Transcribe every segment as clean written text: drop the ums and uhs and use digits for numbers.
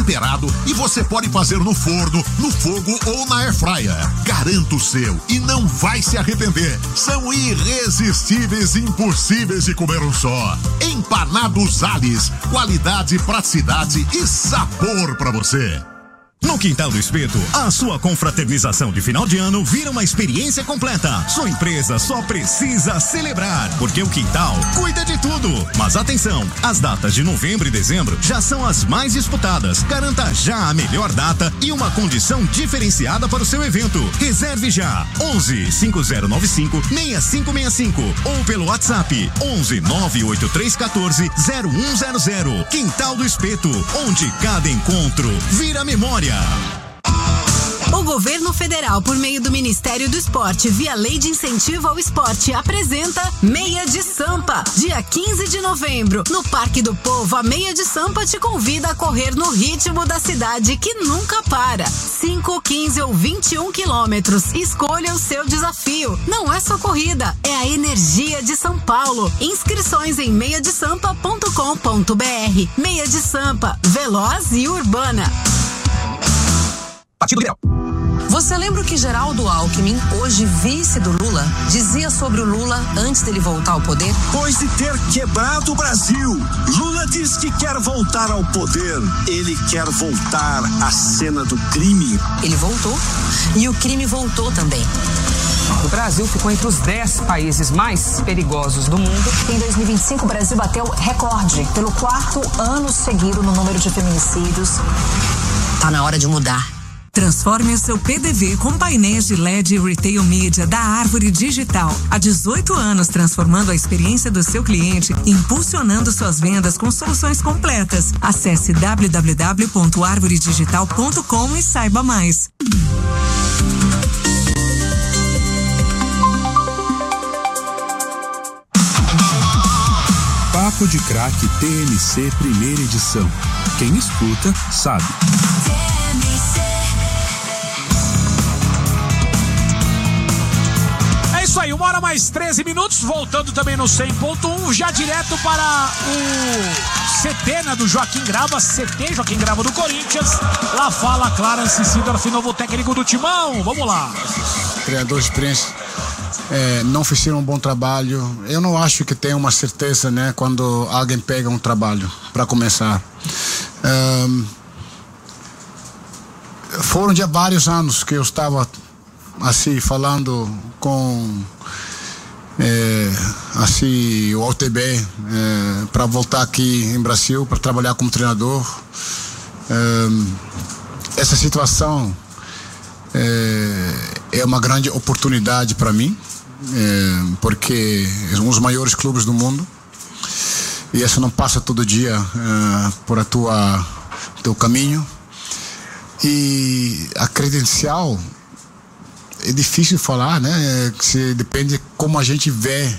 temperado e você pode fazer no forno, no fogo ou na air fryer. Garanta o seu e não vai se arrepender. São irresistíveis e impossíveis de comer um só. Empanados Ales, qualidade, praticidade e sabor pra você. No Quintal do Espeto, a sua confraternização de final de ano vira uma experiência completa. Sua empresa só precisa celebrar, porque o Quintal cuida de tudo. Mas atenção, as datas de novembro e dezembro já são as mais disputadas. Garanta já a melhor data e uma condição diferenciada para o seu evento. Reserve já 11 5095 6565 ou pelo WhatsApp 11 98314 0100. Quintal do Espeto, onde cada encontro vira memória. O governo federal, por meio do Ministério do Esporte, via Lei de Incentivo ao Esporte, apresenta Meia de Sampa. Dia 15 de novembro, no Parque do Povo, a Meia de Sampa te convida a correr no ritmo da cidade que nunca para. 5, 15 ou 21 quilômetros. Escolha o seu desafio. Não é só corrida, é a energia de São Paulo. Inscrições em meiadesampa.com.br. Meia de Sampa, veloz e urbana. Partido Liberal. Você lembra o que Geraldo Alckmin, hoje vice do Lula, dizia sobre o Lula antes dele voltar ao poder? Depois de ter quebrado o Brasil, Lula diz que quer voltar ao poder. Ele quer voltar à cena do crime. Ele voltou e o crime voltou também. O Brasil ficou entre os 10 países mais perigosos do mundo. Em 2025, o Brasil bateu recorde pelo 4º ano seguido no número de feminicídios. Tá na hora de mudar. Transforme o seu PDV com painéis de LED Retail Media da Árvore Digital. Há 18 anos transformando a experiência do seu cliente, impulsionando suas vendas com soluções completas. Acesse www.arvoredigital.com e saiba mais. Papo de Craque TMC primeira edição. Quem escuta, sabe. Isso aí, 1h mais 13, voltando também no 100.1, já direto para o CT, né, do Joaquim Grava, CT Joaquim Grava do Corinthians. Lá fala Clarence Seedorf, novo técnico do Timão. Vamos lá. Treinadores experientes não fizeram um bom trabalho. Eu não acho que tem uma certeza, né, quando alguém pega um trabalho para começar. Foram já vários anos que eu estava assim falando com assim o OTB para voltar aqui em Brasil para trabalhar como treinador. Essa situação é uma grande oportunidade para mim, porque são os maiores clubes do mundo e isso não passa todo dia por teu caminho, e a credencial é difícil falar, né? Que depende como a gente vê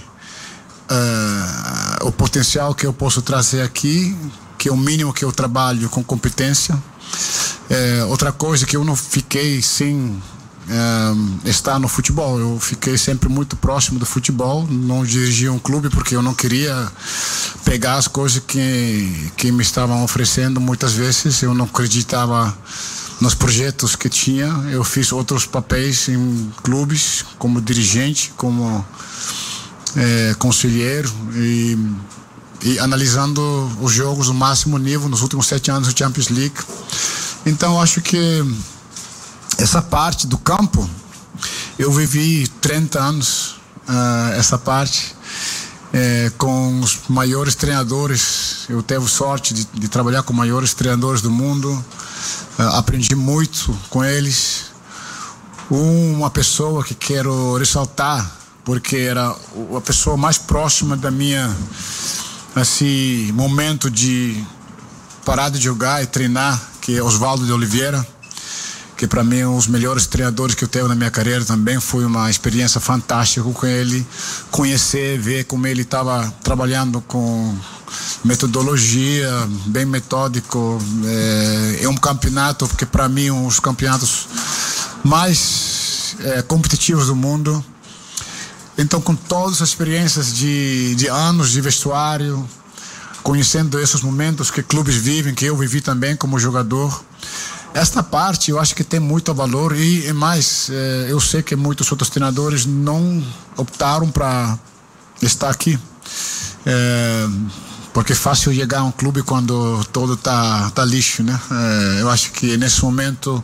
o potencial que eu posso trazer aqui, que é o mínimo que eu trabalho com competência. Outra coisa que eu não fiquei sem estar no futebol, eu fiquei sempre muito próximo do futebol, não dirigi um clube porque eu não queria pegar as coisas que me estavam oferecendo. Muitas vezes eu não acreditava nos projetos que tinha. Eu fiz outros papéis em clubes, como dirigente, como conselheiro e analisando os jogos no máximo nível nos últimos 7 anos da Champions League. Então acho que essa parte do campo eu vivi 30 anos, essa parte com os maiores treinadores. Eu tive sorte de trabalhar com os maiores treinadores do mundo. Aprendi muito com eles. Uma pessoa que quero ressaltar, porque era a pessoa mais próxima da minha assim momento de parar de jogar e treinar, que é Osvaldo de Oliveira, que para mim é um dos melhores treinadores que eu tenho na minha carreira. Também foi uma experiência fantástica com ele, conhecer, ver como ele estava trabalhando com metodologia, bem metódico. É um campeonato, porque para mim um dos campeonatos mais competitivos do mundo. Então, com todas as experiências de anos de vestuário, conhecendo esses momentos que clubes vivem, que eu vivi também como jogador. Esta parte eu acho que tem muito valor e mais, eu sei que muitos outros treinadores não optaram para estar aqui. Porque é fácil chegar a um clube quando todo tá lixo, né? Eu acho que nesse momento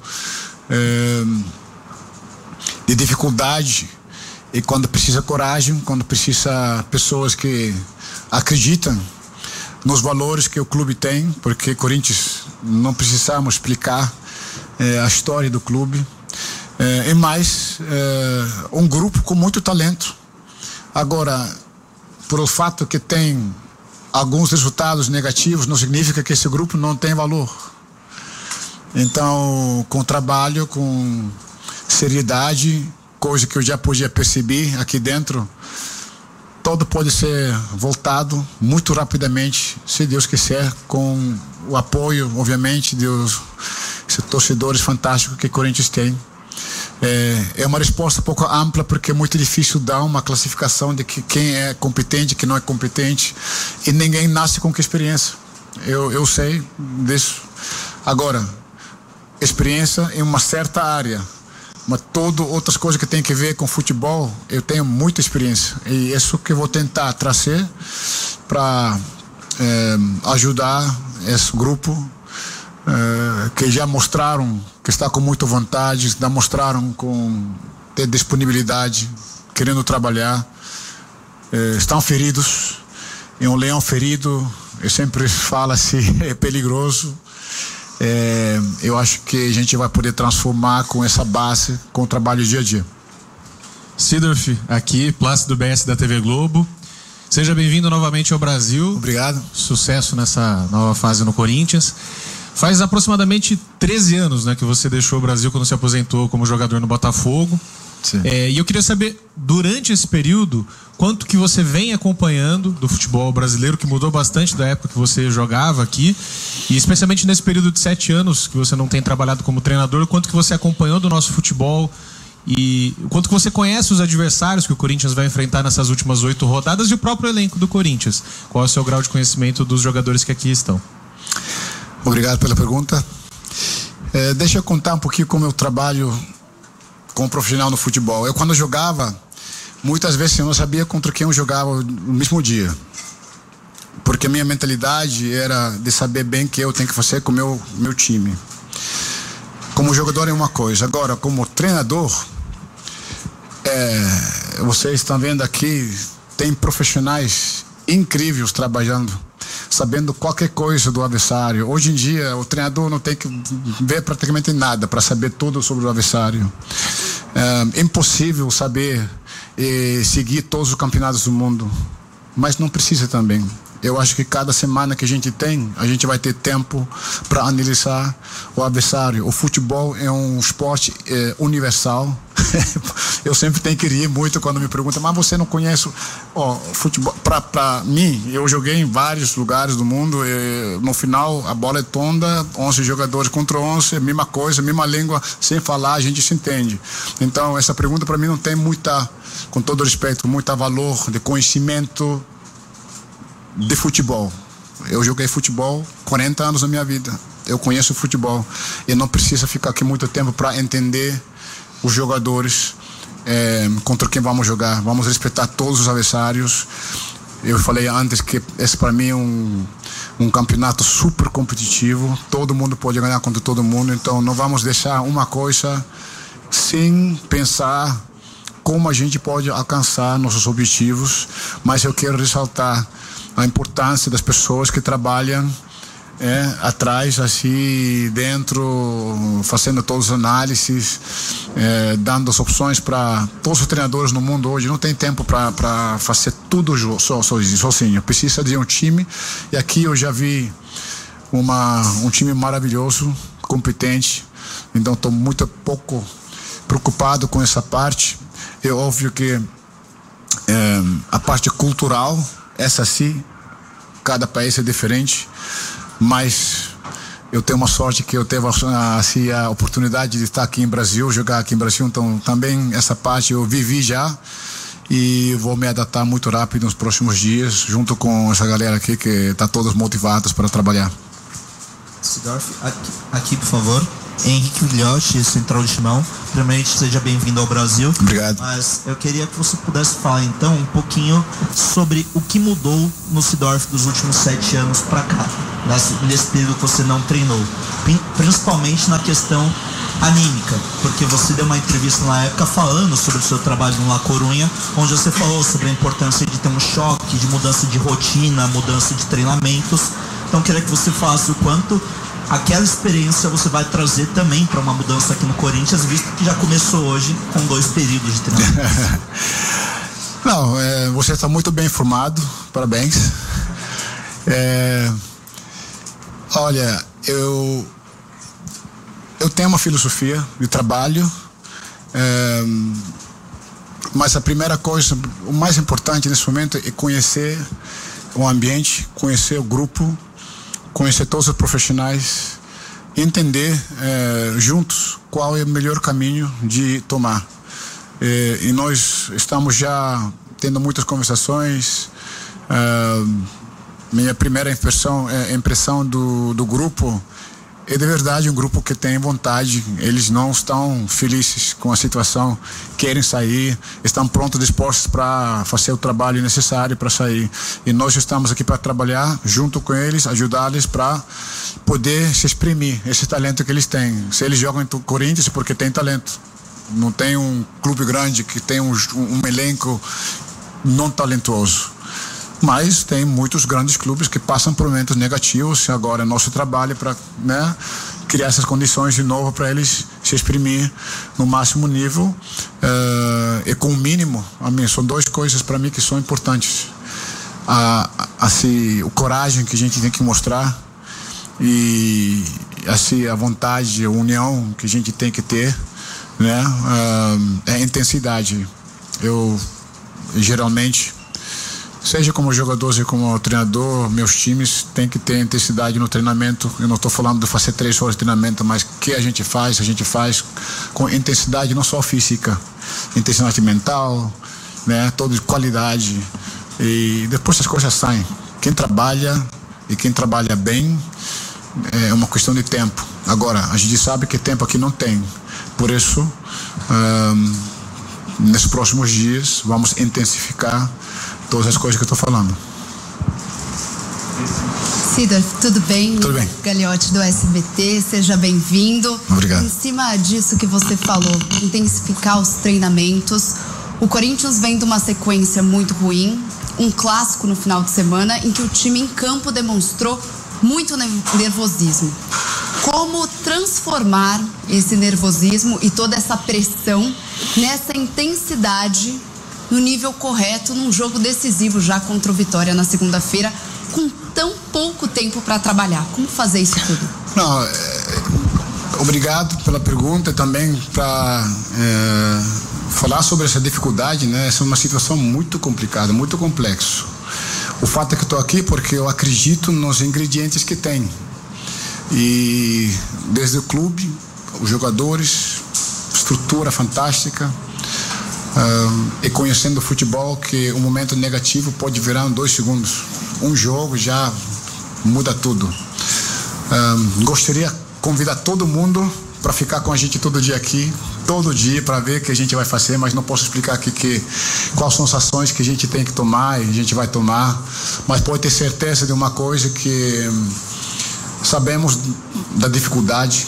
de dificuldade, e quando precisa coragem, quando precisa pessoas que acreditam nos valores que o clube tem, porque Corinthians não precisamos explicar a história do clube, e mais um grupo com muito talento. Agora, por o fato que tem alguns resultados negativos, não significa que esse grupo não tem valor. Então, com trabalho, com seriedade, coisa que eu já podia perceber aqui dentro, tudo pode ser voltado muito rapidamente, se Deus quiser, com o apoio, obviamente, dos torcedores fantásticos que o Corinthians tem. É uma resposta um pouco ampla, porque é muito difícil dar uma classificação de que quem é competente, quem não é competente, e ninguém nasce com que experiência. Eu sei disso. Agora, experiência em uma certa área, mas outras coisas que tem que ver com futebol, eu tenho muita experiência, e isso que eu vou tentar trazer para ajudar esse grupo que já mostraram que está com muita vontade, já mostraram com ter disponibilidade, querendo trabalhar, estão feridos, e um leão ferido, eu sempre falo assim, é perigoso. Eu acho que a gente vai poder transformar com essa base, com o trabalho dia a dia. Seedorf, aqui, Plácido BS da TV Globo. Seja bem-vindo novamente ao Brasil. Obrigado. Sucesso nessa nova fase no Corinthians. Faz aproximadamente 13 anos, né, que você deixou o Brasil quando se aposentou como jogador no Botafogo. Sim. E eu queria saber, durante esse período, quanto que você vem acompanhando do futebol brasileiro, que mudou bastante da época que você jogava aqui, e especialmente nesse período de 7 anos que você não tem trabalhado como treinador, quanto que você acompanhou do nosso futebol e quanto que você conhece os adversários que o Corinthians vai enfrentar nessas últimas 8 rodadas e o próprio elenco do Corinthians. Qual é o seu grau de conhecimento dos jogadores que aqui estão? Obrigado pela pergunta. Deixa eu contar um pouquinho como eu trabalho como profissional no futebol. Eu, quando jogava, muitas vezes eu não sabia contra quem eu jogava no mesmo dia, porque a minha mentalidade era de saber bem o que eu tenho que fazer com o meu time. Como jogador é uma coisa, agora como treinador, vocês estão vendo aqui, tem profissionais incríveis trabalhando, sabendo qualquer coisa do adversário. Hoje em dia o treinador não tem que ver praticamente nada para saber tudo sobre o adversário. É impossível saber e seguir todos os campeonatos do mundo, mas não precisa também. Eu acho que cada semana que a gente tem, a gente vai ter tempo para analisar o adversário. O futebol é um esporte universal. Eu sempre tenho que rir muito quando me perguntam, mas você não conhece futebol? Para mim, eu joguei em vários lugares do mundo, no final a bola é tonda, 11 jogadores contra 11, mesma coisa, mesma língua, sem falar a gente se entende. Então essa pergunta para mim não tem muita, com todo respeito, muito valor de conhecimento de futebol. Eu joguei futebol 40 anos da minha vida, eu conheço futebol e não precisa ficar aqui muito tempo para entender os jogadores contra quem vamos jogar. Vamos respeitar todos os adversários. Eu falei antes que esse para mim é um campeonato super competitivo, todo mundo pode ganhar contra todo mundo, então não vamos deixar uma coisa sem pensar como a gente pode alcançar nossos objetivos. Mas eu quero ressaltar a importância das pessoas que trabalham atrás, assim, dentro, fazendo todas as análises, dando as opções para todos os treinadores no mundo hoje. Não tem tempo para fazer tudo sozinho. Precisa de um time, e aqui eu já vi um time maravilhoso, competente, então estou muito pouco preocupado com essa parte. É óbvio que a parte cultural, essa sim, cada país é diferente, mas eu tenho uma sorte que eu teve assim, a oportunidade de estar aqui em Brasil, jogar aqui em Brasil, então também essa parte eu vivi já, e vou me adaptar muito rápido nos próximos dias, junto com essa galera aqui que está todos motivados para trabalhar. Seedorf, aqui por favor. Henrique Vilhote, Central de Timão. Primeiramente, seja bem-vindo ao Brasil. Obrigado. Mas eu queria que você pudesse falar então um pouquinho sobre o que mudou no Seedorf dos últimos 7 anos para cá, nesse período que você não treinou, principalmente na questão anímica, porque você deu uma entrevista na época falando sobre o seu trabalho no La Coruña, onde você falou sobre a importância de ter um choque, de mudança de rotina, mudança de treinamentos. Então eu queria que você falasse o quanto aquela experiência você vai trazer também para uma mudança aqui no Corinthians, visto que já começou hoje com 2 períodos de treinamento. Não, você está muito bem informado, parabéns. Olha, eu tenho uma filosofia de trabalho, mas a primeira coisa, o mais importante nesse momento é conhecer o ambiente, conhecer o grupo, conhecer todos os profissionais, entender juntos qual é o melhor caminho de tomar. E nós estamos já tendo muitas conversações. Minha primeira impressão do grupo é de verdade um grupo que tem vontade, eles não estão felizes com a situação, querem sair, estão prontos, dispostos para fazer o trabalho necessário para sair. E nós estamos aqui para trabalhar junto com eles, ajudá-los para poder se exprimir esse talento que eles têm. Se eles jogam em Corinthians é porque tem talento. Não tem um clube grande que tem um elenco não talentoso. Mas tem muitos grandes clubes que passam por momentos negativos. Agora é nosso trabalho para criar essas condições de novo para eles se exprimir no máximo nível e com o mínimo. São 2 coisas para mim que são importantes. Assim, o coragem que a gente tem que mostrar e assim, a vontade, a união que a gente tem que ter, é a intensidade. Eu geralmente, seja como jogador, seja como treinador, meus times têm que ter intensidade no treinamento. Eu não estou falando de fazer 3 horas de treinamento, mas o que a gente faz com intensidade não só física, intensidade mental, toda de qualidade. E depois as coisas saem. Quem trabalha e quem trabalha bem é uma questão de tempo. Agora, a gente sabe que tempo aqui não tem. Por isso, nesses próximos dias, vamos intensificar todas as coisas que eu estou falando. Seedorf, tudo bem? Tudo bem. Gagliotti do SBT, seja bem-vindo. Obrigado. Em cima disso que você falou, intensificar os treinamentos, o Corinthians vem de uma sequência muito ruim, um clássico no final de semana em que o time em campo demonstrou muito nervosismo. Como transformar esse nervosismo e toda essa pressão nessa intensidade no nível correto, num jogo decisivo já contra o Vitória na segunda-feira, com tão pouco tempo para trabalhar? Como fazer isso tudo? Não, obrigado pela pergunta, também para falar sobre essa dificuldade, Essa é uma situação muito complicada, muito complexa. O fato é que estou aqui porque eu acredito nos ingredientes que tem. E desde o clube, os jogadores, estrutura fantástica, e conhecendo o futebol, que um momento negativo pode virar em 2 segundos. Um jogo já muda tudo. Gostaria de convidar todo mundo para ficar com a gente todo dia aqui, todo dia, para ver o que a gente vai fazer, mas não posso explicar aqui quais são as ações que a gente tem que tomar e a gente vai tomar. Mas pode ter certeza de uma coisa, que sabemos da dificuldade,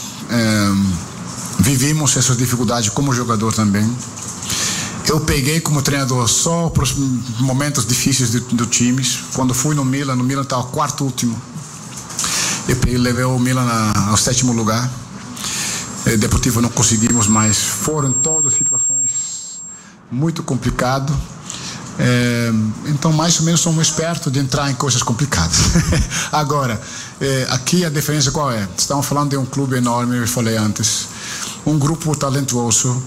vivimos essas dificuldades como jogador também. Eu peguei como treinador só para os momentos difíceis do time. Quando fui no Milan estava 4º último. Eu levei o Milan ao 7º lugar. Deportivo não conseguimos, mas foram todas situações muito complicadas. Então, mais ou menos, somos espertos de entrar em coisas complicadas. Agora, aqui a diferença qual é? Estamos falando de um clube enorme, eu falei antes. Um grupo talentoso.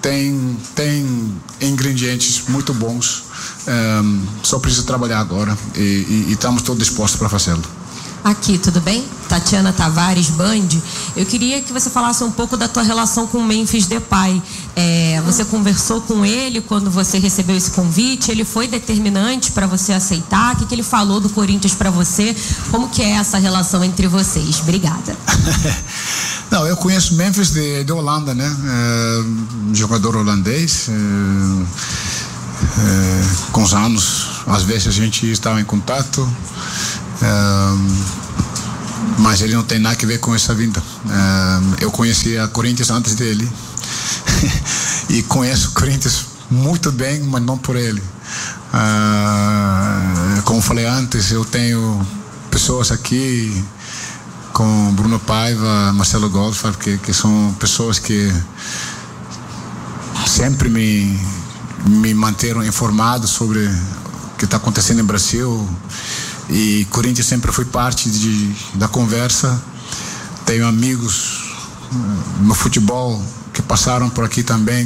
Tem ingredientes muito bons, só precisa trabalhar agora e estamos todos dispostos para fazê-lo. Aqui, tudo bem? Tatiana Tavares, Band. Eu queria que você falasse um pouco da tua relação com o Memphis Depay. Você conversou com ele quando você recebeu esse convite? Ele foi determinante para você aceitar? O que ele falou do Corinthians para você? Como que é essa relação entre vocês? Obrigada. Não, eu conheço Memphis de Holanda, né? Jogador holandês. Com os anos, às vezes a gente estava em contato. Mas ele não tem nada a ver com essa vinda. Eu conheci a Corinthians antes dele e conheço o Corinthians muito bem, mas não por ele. Como falei antes, eu tenho pessoas aqui com Bruno Paiva, Marcelo Goldfarb, que são pessoas que sempre me manteram informado sobre o que está acontecendo no Brasil. E Corinthians sempre foi parte da conversa. Tenho amigos no futebol que passaram por aqui também.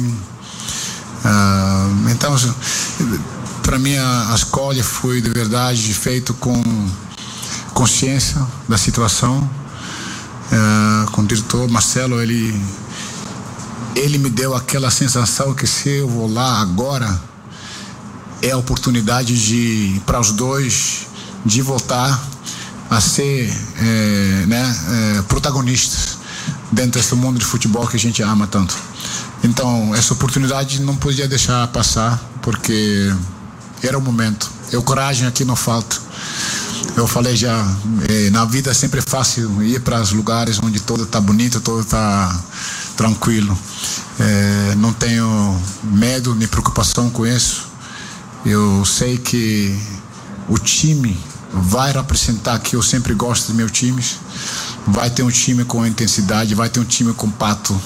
Então, para mim, a escolha foi de verdade feito com consciência da situação. Com o diretor Marcelo, ele me deu aquela sensação que se eu vou lá agora, é a oportunidade para os dois de voltar a ser protagonistas dentro desse mundo de futebol que a gente ama tanto. Então, essa oportunidade não podia deixar passar, porque era o momento. Coragem aqui não falta. Eu falei já, na vida é sempre fácil ir para os lugares onde tudo está bonito, tudo está tranquilo. Não tenho medo nem preocupação com isso. Eu sei que o time vai representar, que eu sempre gosto dos meus times. Vai ter um time com intensidade, vai ter um time compacto,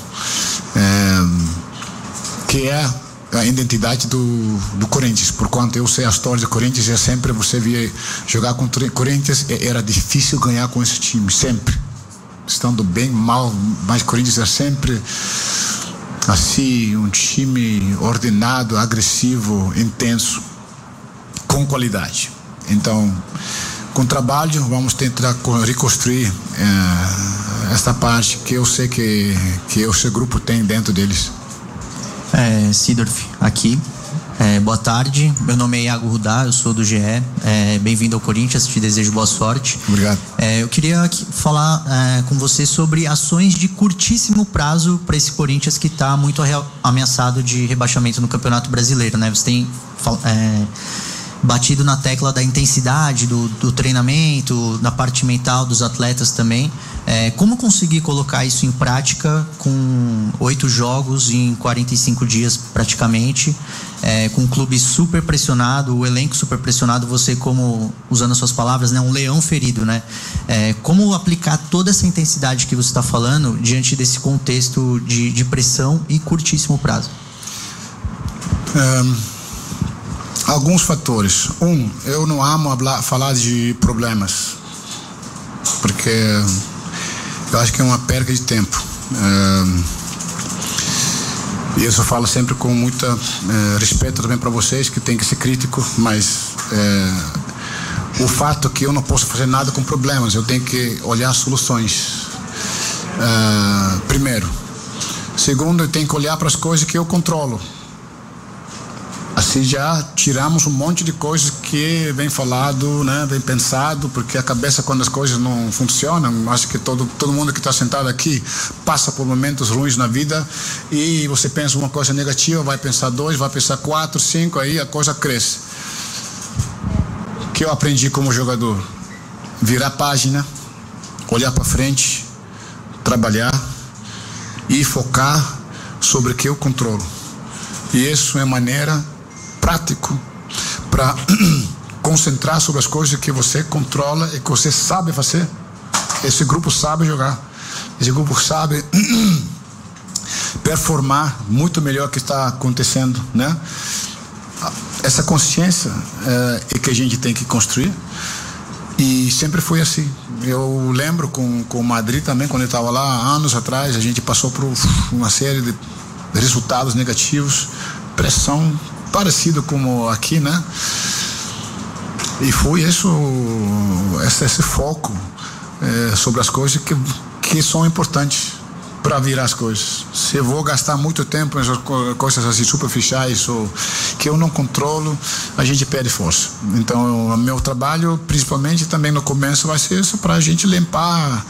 que é a identidade do Corinthians. Por quanto eu sei a história do Corinthians, é sempre você via jogar contra o Corinthians, era difícil ganhar com esse time, sempre. Estando bem, mal, mas o Corinthians é sempre assim, um time ordenado, agressivo, intenso, com qualidade. Então, com trabalho, vamos tentar reconstruir esta parte que eu sei que esse grupo tem dentro deles. Sidorf, aqui. Boa tarde, meu nome é Iago Rudá, eu sou do GE. Bem-vindo ao Corinthians, te desejo boa sorte. Obrigado. Eu queria falar com você sobre ações de curtíssimo prazo para esse Corinthians que está muito ameaçado de rebaixamento no Campeonato Brasileiro, né? Você tem batido na tecla da intensidade do treinamento, da parte mental dos atletas também. Como conseguir colocar isso em prática com 8 jogos em 45 dias praticamente, com o clube super pressionado, o elenco super pressionado, você, como, usando as suas palavras, né, um leão ferido, né? Como aplicar toda essa intensidade que você está falando diante desse contexto de pressão e curtíssimo prazo? Alguns fatores. Eu não amo falar de problemas, porque eu acho que é uma perda de tempo. E eu falo sempre com muito respeito também para vocês, que tem que ser crítico, mas o fato é que eu não posso fazer nada com problemas, eu tenho que olhar soluções. Primeiro. Segundo, eu tenho que olhar para as coisas que eu controlo. Assim já tiramos um monte de coisas que vem falado, né, vem pensado, porque a cabeça, quando as coisas não funcionam, acho que todo mundo que está sentado aqui passa por momentos ruins na vida, e você pensa uma coisa negativa, vai pensar 2, vai pensar 4, 5, aí a coisa cresce. O que eu aprendi como jogador? Virar a página, olhar para frente, trabalhar e focar sobre o que eu controlo. E isso é maneira prático para concentrar sobre as coisas que você controla e que você sabe fazer. Esse grupo sabe jogar, esse grupo sabe performar muito melhor que está acontecendo, né? Essa consciência é que a gente tem que construir, e sempre foi assim. Eu lembro com o Madrid também, quando eu estava lá anos atrás, a gente passou por uma série de resultados negativos, pressão parecido como aqui, né? E foi isso, esse foco sobre as coisas que são importantes para virar as coisas. Se eu vou gastar muito tempo em coisas assim superficiais ou que eu não controlo, a gente perde força. Então, o meu trabalho, principalmente também no começo, vai ser isso, para a gente limpar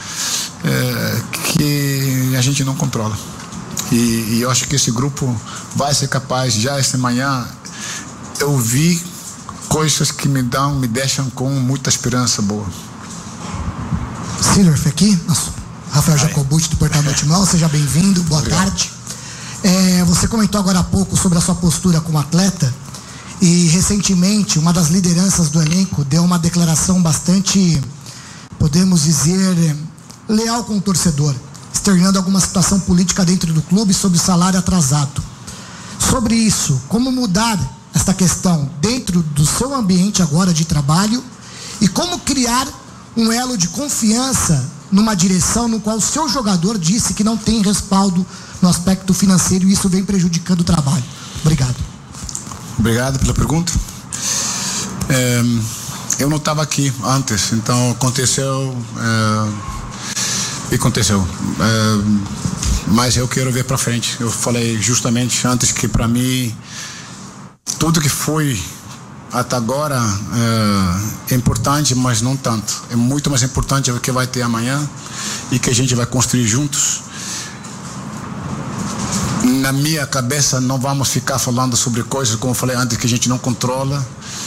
que a gente não controla. E eu acho que esse grupo vai ser capaz. Já esta manhã eu vi coisas que me deixam com muita esperança boa. Sidorf aqui, Rafael Jacobucci do Portal do Timão, seja bem-vindo, boa tarde. Você comentou agora há pouco sobre a sua postura como atleta e recentemente uma das lideranças do elenco deu uma declaração bastante, podemos dizer, leal com o torcedor, externando alguma situação política dentro do clube sobre salário atrasado. Sobre isso, como mudar esta questão dentro do seu ambiente agora de trabalho e como criar um elo de confiança numa direção no qual o seu jogador disse que não tem respaldo no aspecto financeiro e isso vem prejudicando o trabalho. Obrigado. Obrigado pela pergunta. Eu não estava aqui antes, então aconteceu mas eu quero ver para frente. Eu falei justamente antes que para mim tudo que foi até agora é importante, mas não tanto. É muito mais importante o que vai ter amanhã e que a gente vai construir juntos. Na minha cabeça não vamos ficar falando sobre coisas, como eu falei antes, que a gente não controla.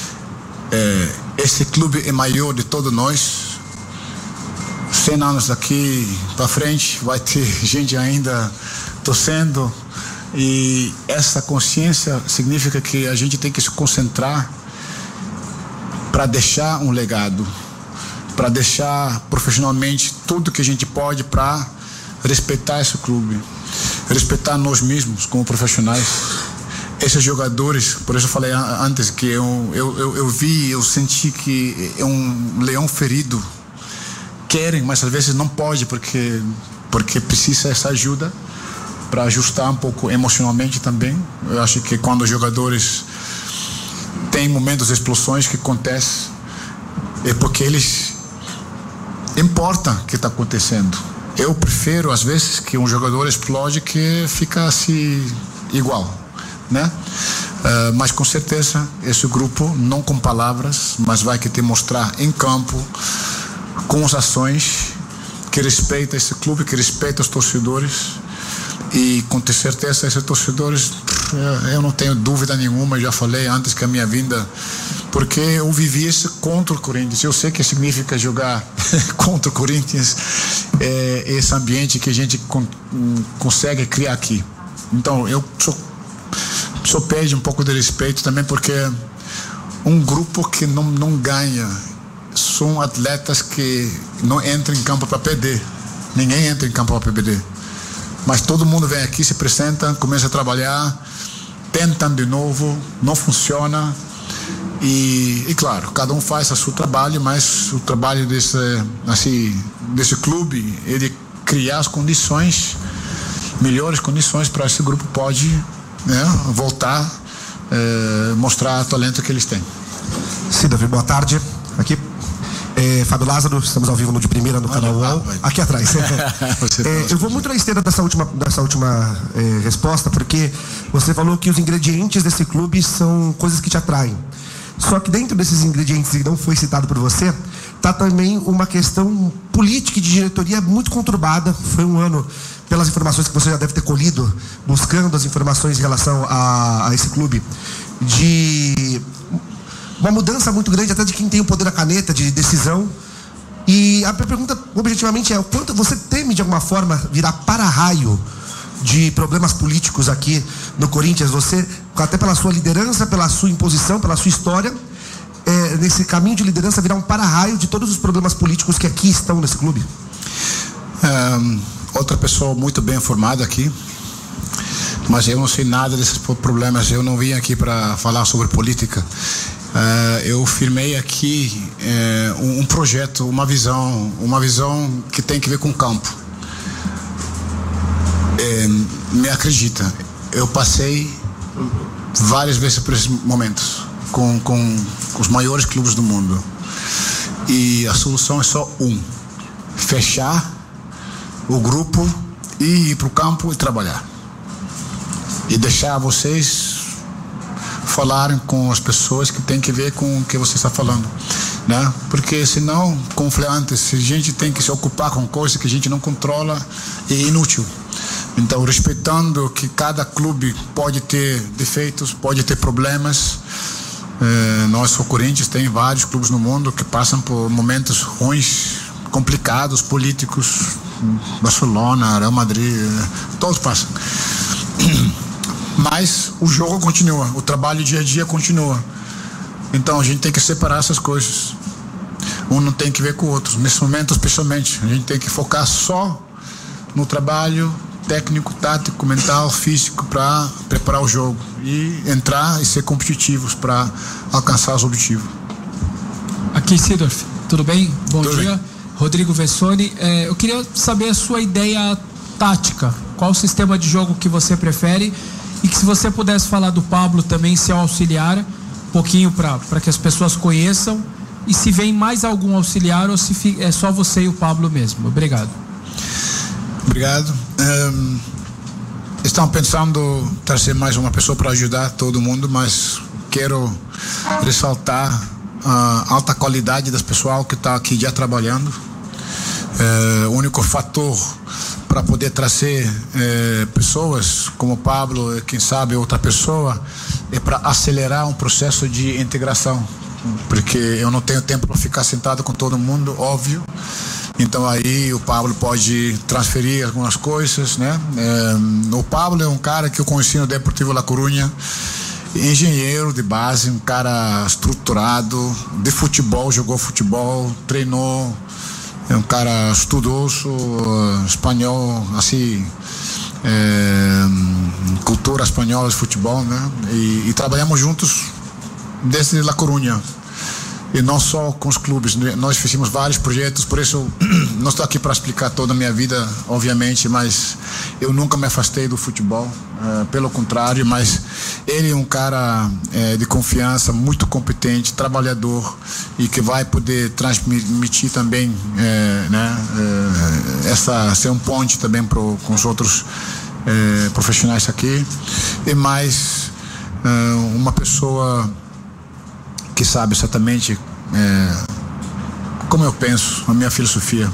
Esse clube é maior de todos nós. 100 anos daqui para frente vai ter gente ainda torcendo. E essa consciência significa que a gente tem que se concentrar para deixar um legado, para deixar profissionalmente tudo que a gente pode para respeitar esse clube, respeitar nós mesmos como profissionais. Esses jogadores, por isso eu falei antes que eu senti que é um leão ferido. Querem, mas às vezes não pode porque precisa essa ajuda para ajustar um pouco emocionalmente também. Eu acho que quando os jogadores têm momentos de explosões que acontecem, é porque eles importam o que está acontecendo. Eu prefiro às vezes que um jogador explode que fica assim igual, né? Mas com certeza esse grupo, não com palavras, mas vai que te mostrar em campo com as ações que respeita esse clube, que respeita os torcedores. E com certeza esses torcedores, eu não tenho dúvida nenhuma, já falei antes que a minha vinda, porque eu vivi isso contra o Corinthians. Eu sei que significa jogar contra o Corinthians, esse ambiente que a gente consegue criar aqui. Então eu só pede um pouco de respeito também, porque um grupo que não ganha são atletas que não entram em campo para perder. Ninguém entra em campo para perder. Mas todo mundo vem aqui, se apresenta, começa a trabalhar, tentam de novo, não funciona. E claro, cada um faz o seu trabalho, mas o trabalho desse clube é de criar as condições, melhores condições para esse grupo pode, né, voltar, mostrar o talento que eles têm. Sidorf, boa tarde. Aqui. Fábio Lázaro, estamos ao vivo no De Primeira no canal UOL, aqui atrás. Eu vou muito na esteira dessa última resposta, porque você falou que os ingredientes desse clube são coisas que te atraem. Só que dentro desses ingredientes, que não foi citado por você, está também uma questão política e de diretoria muito conturbada. Foi um ano, pelas informações que você já deve ter colhido, buscando as informações em relação a esse clube, de uma mudança muito grande, até de quem tem o poder da caneta, de decisão. E a pergunta, objetivamente, é o quanto você teme, de alguma forma, virar para-raio de problemas políticos aqui no Corinthians? Você, até pela sua liderança, pela sua imposição, pela sua história, nesse caminho de liderança, virar um para-raio de todos os problemas políticos que aqui estão nesse clube? Outra pessoa muito bem informada aqui, mas eu não sei nada desses problemas. Eu não vim aqui para falar sobre política. Eu firmei aqui um projeto, uma visão que tem que ver com o campo. Me acredita, eu passei várias vezes por esses momentos com os maiores clubes do mundo, e a solução é só fechar o grupo e ir para o campo e trabalhar. E deixar vocês falarem com as pessoas que tem que ver com o que você está falando, né? Porque senão, como eu falei antes, se a gente tem que se ocupar com coisas que a gente não controla, é inútil. Então, respeitando que cada clube pode ter defeitos, pode ter problemas. Nós, o Corinthians, tem vários clubes no mundo que passam por momentos ruins, complicados, políticos. Barcelona, Real Madrid, todos passam. Mas o jogo continua, o trabalho dia a dia continua. Então a gente tem que separar essas coisas. Um não tem que ver com o outro. Nesse momento, especialmente, a gente tem que focar só no trabalho técnico, tático, mental, físico para preparar o jogo e entrar e ser competitivos para alcançar os objetivos. Aqui, Sidorf, tudo bem? Bom tudo dia. Bem. Rodrigo Vessoni, eu queria saber a sua ideia tática. Qual o sistema de jogo que você prefere? E que se você pudesse falar do Pablo também, seu auxiliar, um pouquinho para que as pessoas conheçam. E se vem mais algum auxiliar ou se é só você e o Pablo mesmo. Obrigado. Obrigado. Estão pensando em trazer mais uma pessoa para ajudar todo mundo, mas quero ressaltar a alta qualidade das pessoal que está aqui já trabalhando. O único fator para poder trazer pessoas como o Pablo, quem sabe outra pessoa, é para acelerar um processo de integração, porque eu não tenho tempo para ficar sentado com todo mundo, óbvio. Então aí o Pablo pode transferir algumas coisas, né? O Pablo é um cara que eu conheci no Deportivo La Coruña, engenheiro de base, um cara estruturado, de futebol, jogou futebol, treinou, é um cara estudioso, espanhol, assim, cultura espanhola de futebol, né? E trabalhamos juntos desde La Coruña. E não só com os clubes, nós fizemos vários projetos, por isso não estou aqui para explicar toda a minha vida, obviamente, mas eu nunca me afastei do futebol, pelo contrário, mas ele é um cara de confiança, muito competente, trabalhador e que vai poder transmitir também, ser um ponte também com os outros profissionais aqui. E mais uma pessoa que sabe exatamente como eu penso, a minha filosofia.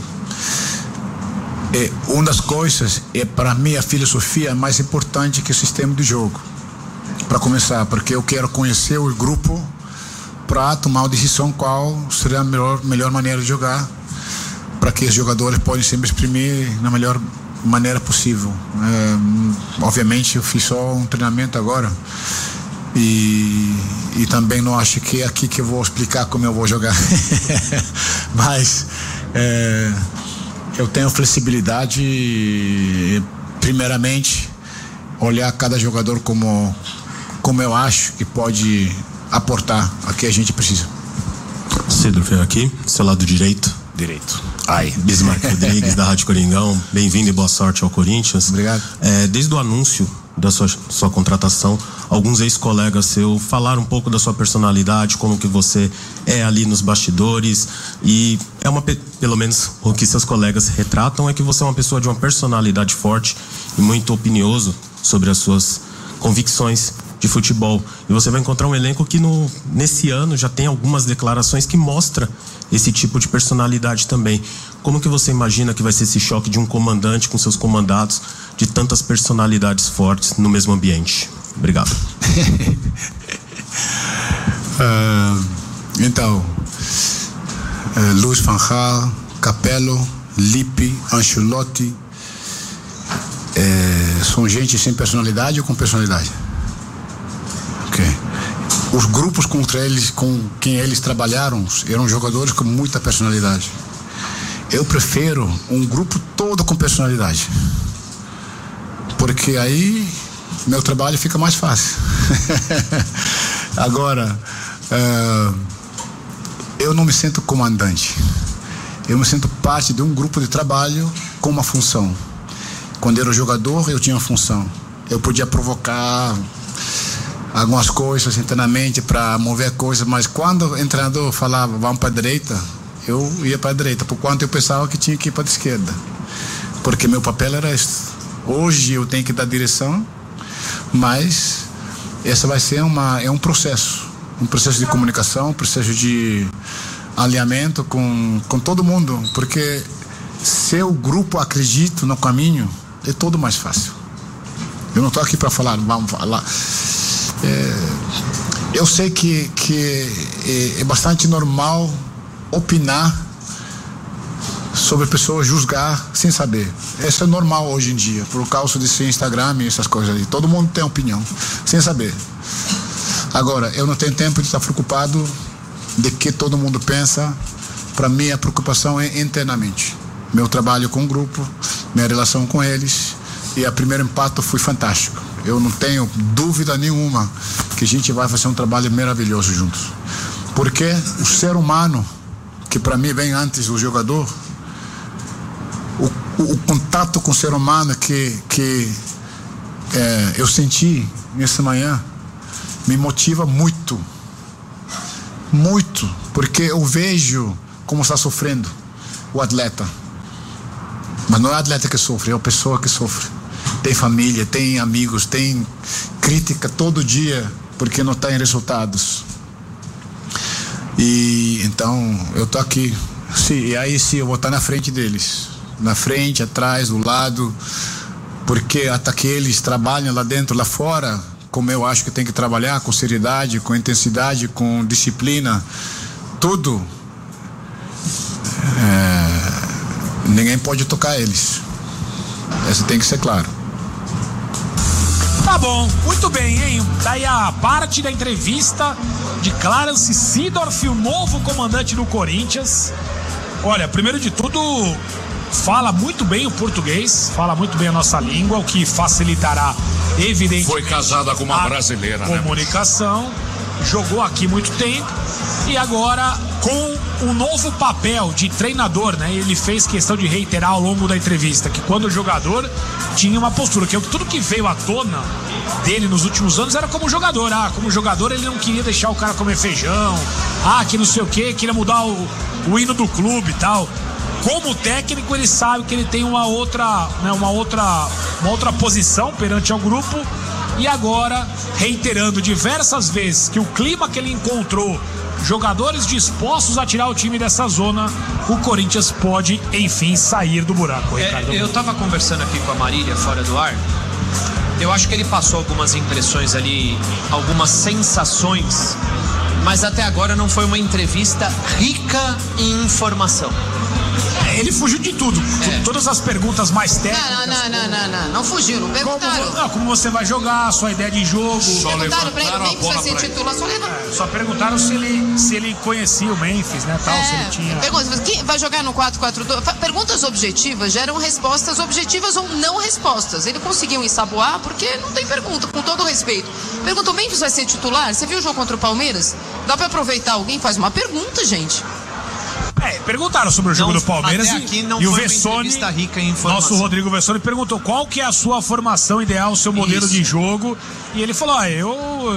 Uma das coisas, para mim, a filosofia é mais importante que o sistema de jogo, para começar, porque eu quero conhecer o grupo para tomar a decisão qual seria a melhor maneira de jogar, para que os jogadores possam se exprimir na melhor maneira possível. Obviamente, eu fiz só um treinamento agora. E também não acho que é aqui que eu vou explicar como eu vou jogar. Mas eu tenho flexibilidade, primeiramente, olhar cada jogador como eu acho que pode aportar a que a gente precisa. Cedro aqui, seu lado direito. Bismarck Rodrigues, da Rádio Coringão. Bem-vindo e boa sorte ao Corinthians. Obrigado. Desde o anúncio da sua contratação, alguns ex-colegas seus falaram um pouco da sua personalidade, como que você é ali nos bastidores, e pelo menos o que seus colegas retratam é que você é uma pessoa de uma personalidade forte e muito opinioso sobre as suas convicções de futebol. E você vai encontrar um elenco que nesse ano já tem algumas declarações que mostra esse tipo de personalidade também. Como que você imagina que vai ser esse choque de um comandante com seus comandados, de tantas personalidades fortes no mesmo ambiente? Obrigado. Então, Luis van Gaal, Capello, Lippi, Ancelotti, são gente sem personalidade ou com personalidade? Os grupos com quem eles trabalharam eram jogadores com muita personalidade. Eu prefiro um grupo todo com personalidade, porque aí meu trabalho fica mais fácil. Agora, eu não me sinto comandante, eu me sinto parte de um grupo de trabalho com uma função. Quando eu era jogador, eu tinha uma função, eu podia provocar algumas coisas internamente para mover coisas, mas quando o treinador falava vamos para a direita, eu ia para a direita, por quanto eu pensava que tinha que ir para a esquerda. Porque meu papel era esse. Hoje eu tenho que dar direção, mas essa vai ser um processo de comunicação, um processo de alinhamento com todo mundo, porque se o grupo acredita no caminho, é tudo mais fácil. Eu não estou aqui para falar, vamos falar. Eu sei que é bastante normal opinar sobre pessoas, julgar sem saber. Isso é normal hoje em dia, por causa desse Instagram e essas coisas aí. Todo mundo tem opinião, sem saber. Agora, eu não tenho tempo de estar preocupado de que todo mundo pensa. Para mim, a preocupação é internamente. Meu trabalho com o grupo, minha relação com eles, e o primeiro impacto foi fantástico. Eu não tenho dúvida nenhuma que a gente vai fazer um trabalho maravilhoso juntos. Porque o ser humano, que para mim vem antes do jogador, o contato com o ser humano que eu senti nessa manhã me motiva muito, porque eu vejo como está sofrendo o atleta. Mas não é o atleta que sofre, é a pessoa que sofre. Tem família, tem amigos, tem crítica todo dia porque não tem resultados. E então eu tô aqui. E aí sim, eu vou estar na frente deles, na frente, atrás, do lado, porque até que eles trabalham lá dentro, lá fora, como eu acho que tem que trabalhar, com seriedade, com intensidade, com disciplina, tudo. Ninguém pode tocar eles. Isso tem que ser claro. Tá bom, muito bem, hein? Daí a parte da entrevista de Clarence Seedorf, o novo comandante do Corinthians. Olha, primeiro de tudo, fala muito bem o português, fala muito bem a nossa língua, o que facilitará, evidentemente, foi casada com uma brasileira, comunicação, né? Jogou aqui muito tempo e agora com um novo papel de treinador, né? Ele fez questão de reiterar ao longo da entrevista que quando o jogador tinha uma postura, que tudo que veio à tona dele nos últimos anos era como jogador. Como jogador ele não queria deixar o cara comer feijão, que não sei o que, queria mudar o hino do clube e tal. Como técnico ele sabe que ele tem uma outra posição perante ao grupo. E agora, reiterando diversas vezes que o clima que ele encontrou, jogadores dispostos a tirar o time dessa zona, o Corinthians pode, enfim, sair do buraco. Eu tava conversando aqui com a Marília fora do ar. Eu acho que ele passou algumas impressões ali, algumas sensações, mas até agora não foi uma entrevista rica em informação. Ele fugiu de tudo. Todas as perguntas mais técnicas. Não fugiu, não perguntaram. Como você vai jogar, sua ideia de jogo. Só perguntaram pra ele, o Memphis vai ser titular, só perguntaram se ele conhecia o Memphis, né? Tal, se ele tinha. Pergunta, quem vai jogar no 4-4-2? Perguntas objetivas geram respostas objetivas ou não respostas. Ele conseguiu ensaboar porque não tem pergunta, com todo respeito. Pergunta, o Memphis vai ser titular? Você viu o jogo contra o Palmeiras? Dá pra aproveitar alguém? Faz uma pergunta, gente. Perguntaram sobre o jogo do Palmeiras e o Vessone, nosso Rodrigo Vessone, perguntou qual que é a sua formação ideal, o seu modelo de jogo, e ele falou, eu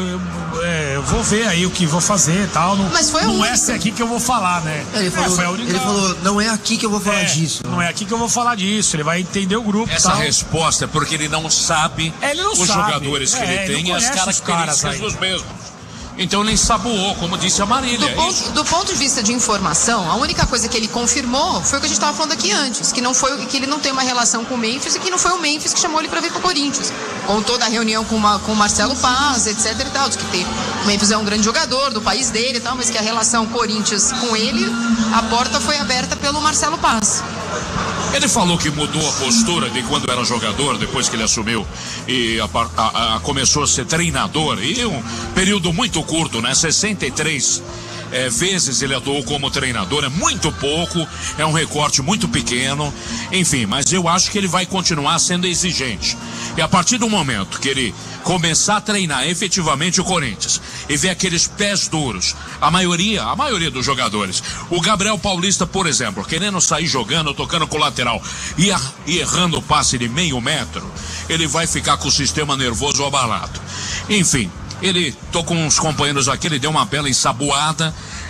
vou ver aí o que vou fazer e tal, não é aqui que eu vou falar, né? Ele falou, não é aqui que eu vou falar disso. Não é aqui que eu vou falar disso, ele vai entender o grupo. Essa resposta é porque ele não sabe os jogadores que ele tem e as características dos mesmos. Então nem saboou, como disse a Marília. Do ponto de vista de informação, a única coisa que ele confirmou foi o que a gente estava falando aqui antes, que ele não tem uma relação com o Memphis e que não foi o Memphis que chamou ele para vir para o Corinthians. Com toda a reunião com o Marcelo Paz, etc e tal, que o Memphis é um grande jogador do país dele e tal, mas que a relação Corinthians com ele, a porta foi aberta pelo Marcelo Paz. Ele falou que mudou a postura de quando era jogador, depois que ele assumiu e começou a ser treinador, e um período muito curto, né? 63 vezes ele atuou como treinador, é muito pouco, é um recorte muito pequeno, enfim, mas eu acho que ele vai continuar sendo exigente. E a partir do momento que ele começar a treinar efetivamente o Corinthians e ver aqueles pés duros, a maioria dos jogadores, o Gabriel Paulista, por exemplo, querendo sair jogando, tocando com o lateral e errando o passe de meio metro, ele vai ficar com o sistema nervoso abalado. Enfim, ele tô com uns companheiros aqui, ele deu uma bela ensaboada,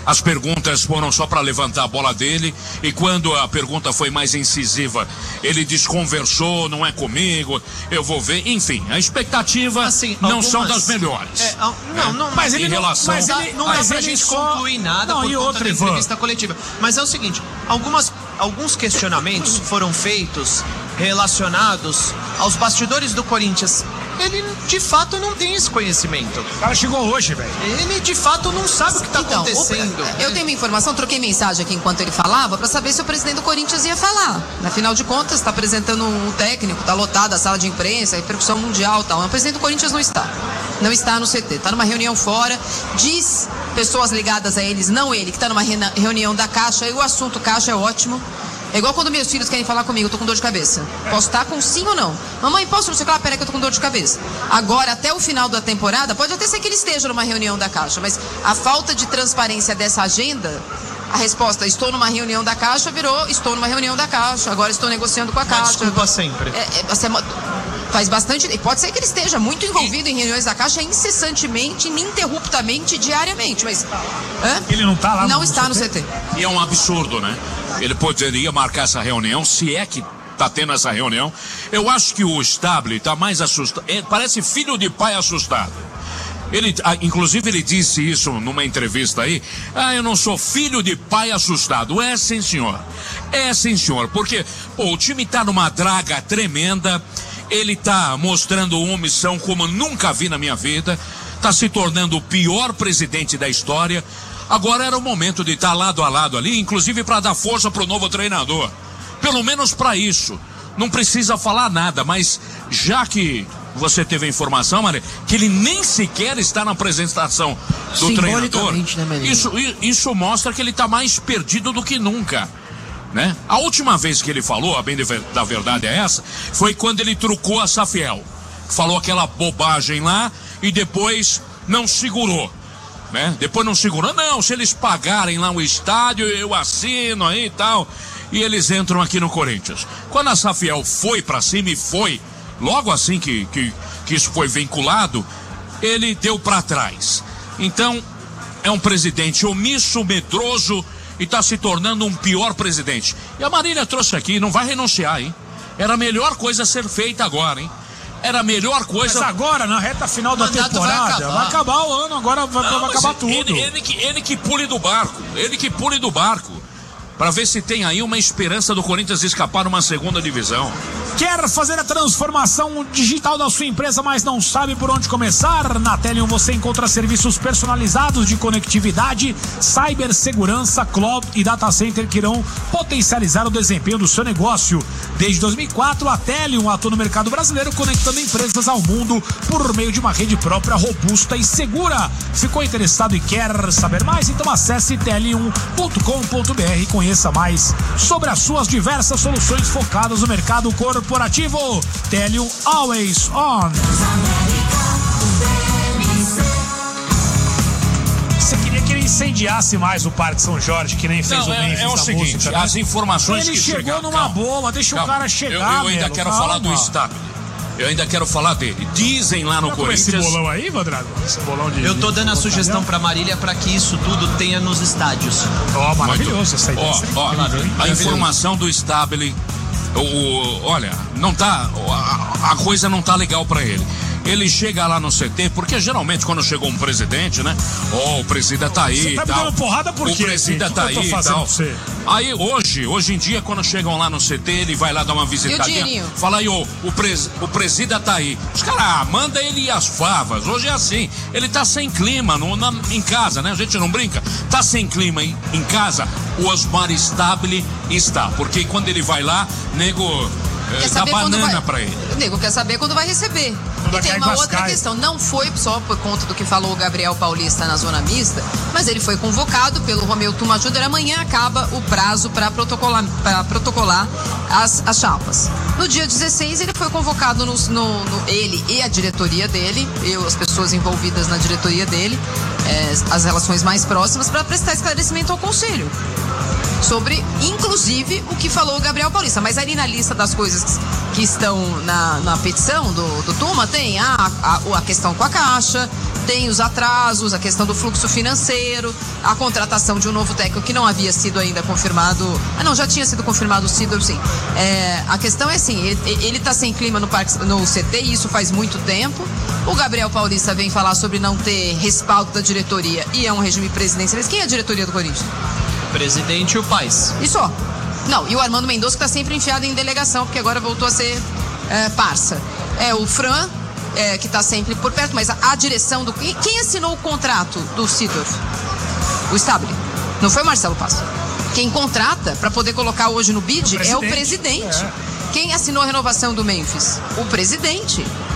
as perguntas foram só para levantar a bola dele, e quando a pergunta foi mais incisiva, ele desconversou, não é comigo, eu vou ver, enfim, a expectativa assim, não são das melhores. Mas ele em relação não dá pra gente concluir nada por conta da entrevista coletiva. Mas é o seguinte, alguns questionamentos foram feitos relacionados aos bastidores do Corinthians. Ele, de fato, não tem esse conhecimento. O cara chegou hoje, velho. Ele, de fato, não sabe o que está acontecendo. Eu tenho uma informação, troquei mensagem aqui enquanto ele falava, para saber se o presidente do Corinthians ia falar. Afinal de contas, está apresentando um técnico, está lotada a sala de imprensa, repercussão mundial e tal. Mas o presidente do Corinthians não está. Não está no CT. Está numa reunião fora. Diz pessoas ligadas a eles, não ele, que está numa reunião da Caixa. E o assunto Caixa é ótimo. É igual quando meus filhos querem falar comigo, eu tô com dor de cabeça. Posso estar com sim ou não? Mamãe, posso não sei o que lá? Pera que eu tô com dor de cabeça. Agora, até o final da temporada, pode até ser que ele esteja numa reunião da Caixa, mas a falta de transparência dessa agenda, a resposta, estou numa reunião da Caixa, virou, estou numa reunião da Caixa, agora estou negociando com a Caixa. Desculpa sempre. Faz bastante. Pode ser que ele esteja muito envolvido em reuniões da Caixa incessantemente, ininterruptamente, diariamente, mas. Ele não tá lá Não está no CT. E é um absurdo, né? Ele poderia marcar essa reunião, se é que tá tendo essa reunião. Eu acho que o Stabile tá mais assustado. Parece filho de pai assustado. Inclusive ele disse isso numa entrevista aí. Eu não sou filho de pai assustado. É sim, senhor. É sim, senhor. Porque o time tá numa draga tremenda. Ele tá mostrando uma omissão como nunca vi na minha vida. Tá se tornando o pior presidente da história. Agora era o momento de estar lado a lado ali, inclusive para dar força para o novo treinador. Pelo menos para isso. Não precisa falar nada, mas já que você teve a informação, Maria, que ele nem sequer está na apresentação do treinador, isso mostra que ele está mais perdido do que nunca. Né? A última vez que ele falou, a bem da verdade é essa, foi quando ele trucou a Safiel. Falou aquela bobagem lá e depois não segurou. Né? Depois não segurou, não, se eles pagarem lá o estádio, eu assino aí e tal, e eles entram aqui no Corinthians. Quando a Safiel foi pra cima e foi, logo assim que isso foi vinculado, ele deu pra trás. Então, é um presidente omisso, medroso, e tá se tornando um pior presidente. E a Marília trouxe aqui, não vai renunciar, hein? Era a melhor coisa a ser feita agora, hein? Era a melhor coisa. Mas agora, na reta final da temporada, vai acabar o ano, agora vai acabar tudo. Ele que pule do barco. Ele que pule do barco. Para ver se tem aí uma esperança do Corinthians escapar numa segunda divisão. Quer fazer a transformação digital da sua empresa, mas não sabe por onde começar? Na Telium você encontra serviços personalizados de conectividade, cibersegurança, cloud e data center que irão potencializar o desempenho do seu negócio. Desde 2004, a Telium atua no mercado brasileiro, conectando empresas ao mundo por meio de uma rede própria, robusta e segura. Ficou interessado e quer saber mais? Então acesse telium.com.br e conheça mais sobre as suas diversas soluções focadas no mercado corporativo. Telium Always On. Você queria que ele incendiasse mais o Parque São Jorge, que nem fez o Memphis. É o seguinte, música, né? As informações ele que chegam... Ele chegou numa boa, deixa o cara chegar, Eu ainda quero falar do Stabile. Eu ainda quero falar dele. Dizem lá no Corinthians... Esse bolão aí, Vadrago? Esse bolão de... Eu tô dando a sugestão pra Marília pra que isso tudo tenha nos estádios. Maravilhoso essa ideia. A informação do Stabile... olha, não tá, a coisa não tá legal pra ele. Ele chega lá no CT, porque geralmente quando chegou um presidente, né? O presida tá aí. Você tá me dando porrada por quê? O presida tá aí e tal. Aí hoje em dia, quando chegam lá no CT, ele vai lá dar uma visitadinha. Fala aí, o presida tá aí. Os caras, manda ele ir às favas. Hoje é assim. Ele tá sem clima em casa, né? A gente não brinca. Tá sem clima em casa. O Osmar Stabile está. Porque quando ele vai lá, nego... dá banana pra ele. O nego quer saber quando vai receber. E tem uma outra questão, não foi só por conta do que falou o Gabriel Paulista na zona mista, mas ele foi convocado pelo Romeu Tuma Júnior. Amanhã acaba o prazo para protocolar as chapas. No dia 16 ele foi convocado ele e a diretoria dele, as pessoas envolvidas na diretoria dele, as relações mais próximas, para prestar esclarecimento ao conselho. sobre, inclusive, o que falou o Gabriel Paulista. Mas ali na lista das coisas que estão na petição do Tuma, tem a questão com a Caixa, tem os atrasos, a questão do fluxo financeiro, a contratação de um novo técnico que não havia sido ainda confirmado. Não, já tinha sido confirmado o Sidor, sim. A questão é assim, ele está sem clima no CT, e isso faz muito tempo. O Gabriel Paulista vem falar sobre não ter respaldo da diretoria, e é um regime presidencialista. Quem é a diretoria do Corinthians? O presidente e o Paes. E só. Não, e o Armando Mendonça, que está sempre enfiado em delegação, porque agora voltou a ser parça. O Fran, que está sempre por perto, mas a direção do... Quem assinou o contrato do Sidor? O Stabile. Não foi o Marcelo Paes. Quem contrata para poder colocar hoje no bid é o presidente. Quem assinou a renovação do Memphis? O presidente.